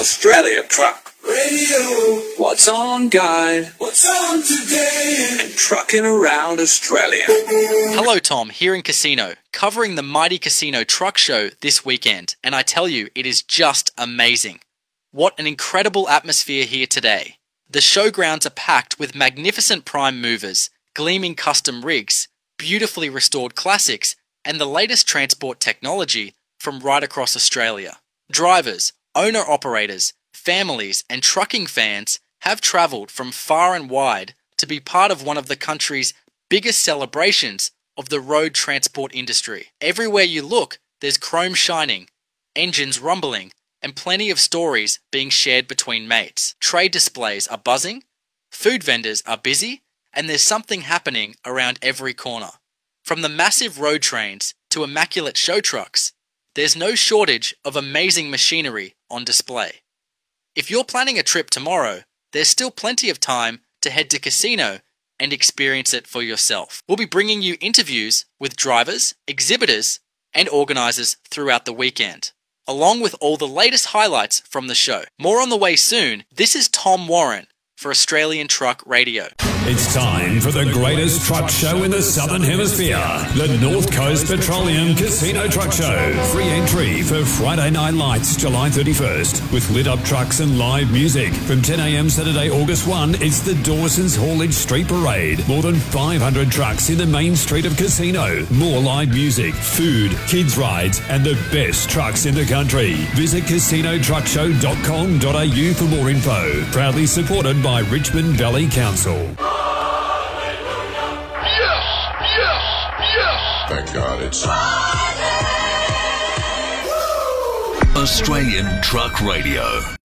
Australia Truck Radio. What's on, guide? What's on today? And trucking around Australia. Hello, Tom, here in Casino, covering the Mighty Casino Truck Show this weekend, and I tell you, it is just amazing. What an incredible atmosphere here today. The showgrounds are packed with magnificent prime movers, gleaming custom rigs, beautifully restored classics, and the latest transport technology from right across Australia. Drivers, owner-operators, families, and trucking fans have travelled from far and wide to be part of one of the country's biggest celebrations of the road transport industry. Everywhere you look, there's chrome shining, engines rumbling, and plenty of stories being shared between mates. Trade displays are buzzing, food vendors are busy, and there's something happening around every corner. From the massive road trains to immaculate show trucks, there's no shortage of amazing machinery on display. If you're planning a trip tomorrow, there's still plenty of time to head to Casino and experience it for yourself. We'll be bringing you interviews with drivers, exhibitors, and organisers throughout the weekend, along with all the latest highlights from the show. More on the way soon. This is Tom Warren for Australian Truck Radio. It's time for the greatest truck show in the Southern Hemisphere, the North Coast Petroleum Casino Truck Show. Free entry for Friday Night Lights, July 31st, with lit-up trucks and live music. From 10 a.m. Saturday, August 1, it's the Dawson's Haulage Street Parade. More than 500 trucks in the main street of Casino. More live music, food, kids' rides, and the best trucks in the country. Visit casinotruckshow.com.au for more info. Proudly supported by Richmond Valley Council. Thank God it's Australian Truck Radio.